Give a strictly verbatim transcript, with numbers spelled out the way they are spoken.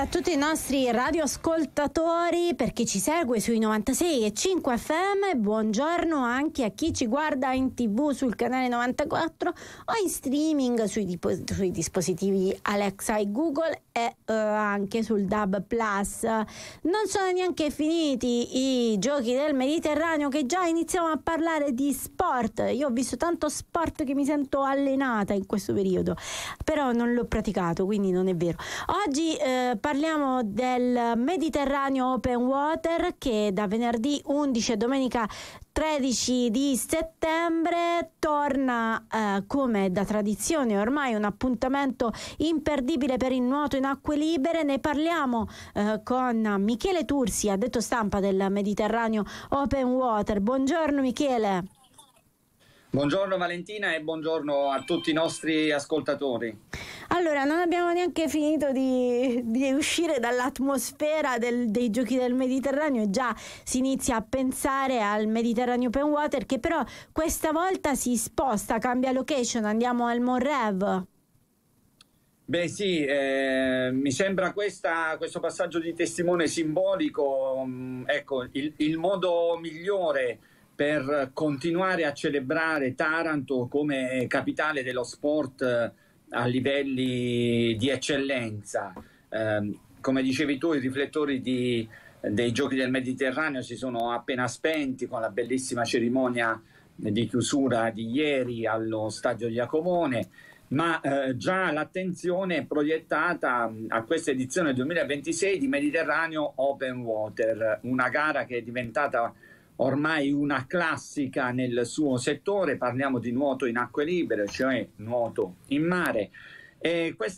a tutti i nostri radioascoltatori, per chi ci segue sui novantasei e cinque F M, buongiorno anche a chi ci guarda in tv sul canale novantaquattro o in streaming sui, dip- sui dispositivi Alexa e Google e uh, anche sul D A B Plus. Non sono neanche finiti i giochi del Mediterraneo che già iniziamo a parlare di sport. Io ho visto tanto sport che mi sento allenata in questo periodo, però non l'ho praticato, quindi non è vero. Oggi eh, parliamo del Mediterraneo Open Water che da venerdì undici a domenica tredici di settembre torna eh, come da tradizione ormai un appuntamento imperdibile per il nuoto in acque libere. Ne parliamo eh, con Michele Tursi, addetto stampa del Mediterraneo Open Water. Buongiorno Michele. Buongiorno Valentina e buongiorno a tutti i nostri ascoltatori. Allora, non abbiamo neanche finito di, di uscire dall'atmosfera del, dei giochi del Mediterraneo e già si inizia a pensare al Mediterraneo Open Water, che però questa volta si sposta, cambia location, andiamo al Monrev. Beh sì, eh, mi sembra questa, questo passaggio di testimone simbolico, mh, ecco, il, il modo migliore per continuare a celebrare Taranto come capitale dello sport a livelli di eccellenza. Eh, come dicevi tu, i riflettori di, dei Giochi del Mediterraneo si sono appena spenti con la bellissima cerimonia di chiusura di ieri allo Stadio di Iacomone, ma eh, già l'attenzione è proiettata a questa edizione duemilaventisei di Mediterraneo Open Water, una gara che è diventata ormai una classica nel suo settore. Parliamo di nuoto in acque libere, cioè nuoto in mare, e questa